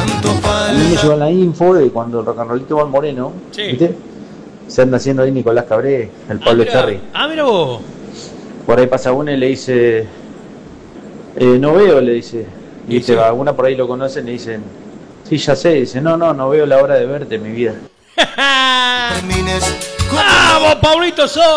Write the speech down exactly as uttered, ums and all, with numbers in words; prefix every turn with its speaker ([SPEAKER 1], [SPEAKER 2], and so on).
[SPEAKER 1] A mí me llegó la info de cuando el rock and rollito va al Moreno,
[SPEAKER 2] Sí.
[SPEAKER 1] ¿viste? Se anda haciendo ahí Nicolás Cabré, el
[SPEAKER 2] Ah,
[SPEAKER 1] Pablo
[SPEAKER 2] mira.
[SPEAKER 1] Echarri.
[SPEAKER 2] Ah, mira vos.
[SPEAKER 1] Por ahí pasa uno y le dice, eh, no veo, le dice. Y
[SPEAKER 2] Y
[SPEAKER 1] dice,
[SPEAKER 2] sí.
[SPEAKER 1] alguna por ahí lo conocen y dicen, sí, ya sé. Dice, no, no, no veo la hora de verte, mi vida.
[SPEAKER 2] ¡Vamos, Pablito Sosa!